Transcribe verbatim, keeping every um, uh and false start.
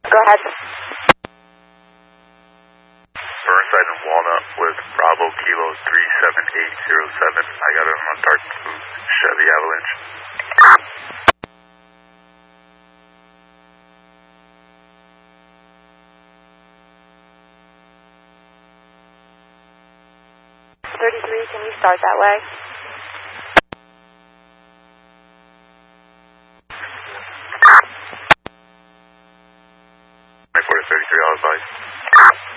Go ahead. Burnside and Walnut with Bravo Kilo three seven eight zero seven. I got it on a dark blue Chevy Avalanche. thirty-three, can we start that way?